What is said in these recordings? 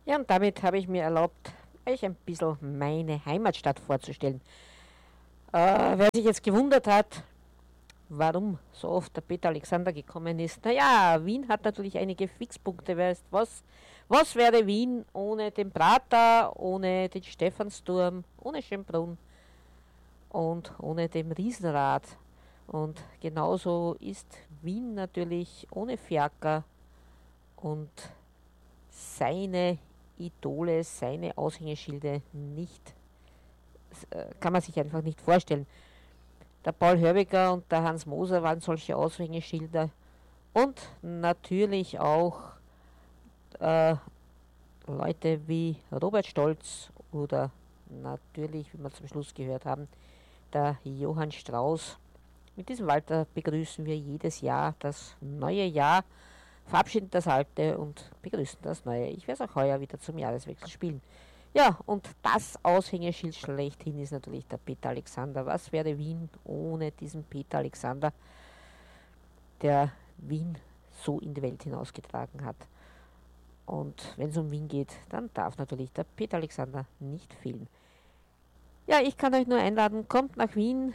Ja, und damit habe ich mir erlaubt, euch ein bisschen meine Heimatstadt vorzustellen. Wer sich jetzt gewundert hat, warum so oft der Peter Alexander gekommen ist, naja, Wien hat natürlich einige Fixpunkte. Weißt, was wäre Wien ohne den Prater, ohne den Stephansturm, ohne Schönbrunn und ohne dem Riesenrad? Und genauso ist Wien natürlich ohne Fiaker und seine Idole, seine Aushängeschilde nicht, kann man sich einfach nicht vorstellen. Der Paul Hörbiger und der Hans Moser waren solche Aushängeschilder und natürlich auch äh, Leute wie Robert Stolz oder natürlich, wie wir zum Schluss gehört haben, der Johann Strauß. Mit diesem Walter begrüßen wir jedes Jahr das neue Jahr, verabschieden das alte und begrüßen das neue. Ich werde es auch heuer wieder zum Jahreswechsel spielen. Ja, und das Aushängeschild schlechthin ist natürlich der Peter Alexander. Was wäre Wien ohne diesen Peter Alexander, der Wien so in die Welt hinausgetragen hat? Und wenn es um Wien geht, dann darf natürlich der Peter Alexander nicht fehlen. Ja, ich kann euch nur einladen, kommt nach Wien.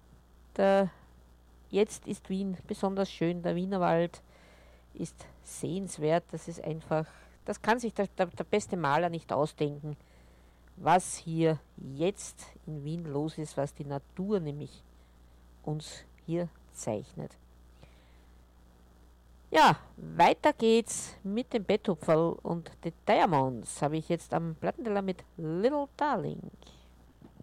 Jetzt ist Wien besonders schön, der Wienerwald ist sehenswert, das ist einfach, das kann sich der beste Maler nicht ausdenken, was hier jetzt in Wien los ist, was die Natur nämlich uns hier zeichnet. Ja, weiter geht's mit dem Betthupferl und den Diamonds habe ich jetzt am Plattenteller mit Little Darling.